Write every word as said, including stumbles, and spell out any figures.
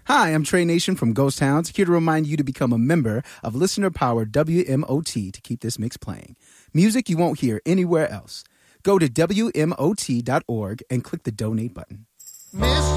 Hi, I'm Trey Nation from Ghost Towns, here to remind you to become a member of listener-powered W M O T to keep this mix playing. Music you won't hear anywhere else. Go to W M O T dot org and click the donate button. Miss